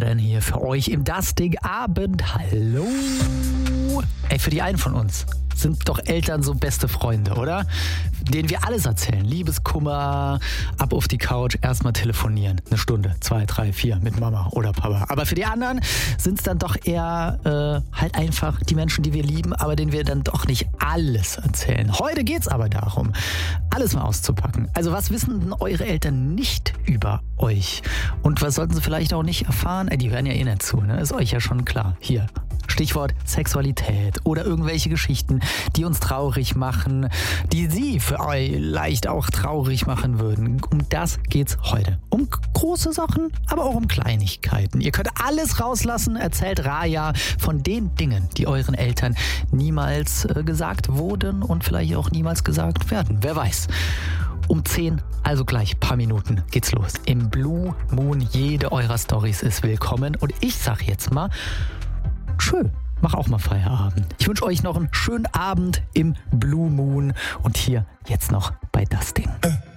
Adrian hier für euch im Dusting-Abend. Hallo. Ey, für die einen von uns sind doch Eltern so beste Freunde, oder? Denen wir alles erzählen. Liebeskummer, ab auf die Couch, erstmal telefonieren. 1 Stunde, 2, 3, 4 mit Mama oder Papa. Aber für die anderen sind es dann doch eher halt einfach die Menschen, die wir lieben, aber denen wir dann doch nicht alles erzählen. Heute geht's aber darum, alles mal auszupacken. Also was wissen denn eure Eltern nicht über euch? Und was sollten sie vielleicht auch nicht erfahren? Die hören ja eh nicht zu, ne? Ist euch ja schon klar. Hier, Stichwort Sexualität oder irgendwelche Geschichten, die uns traurig machen, die sie für euch leicht auch traurig machen würden. Um das geht's heute. Um große Sachen, aber auch um Kleinigkeiten. Ihr könnt alles rauslassen, erzählt Raja von den Dingen, die euren Eltern niemals gesagt wurden und vielleicht auch niemals gesagt werden. Wer weiß. Um 10, also gleich paar Minuten, geht's los. Im Blue Moon, jede eurer Storys ist willkommen. Und ich sag jetzt mal, schön. Mach auch mal Feierabend. Ich wünsche euch noch einen schönen Abend im Blue Moon und hier jetzt noch bei Dusting.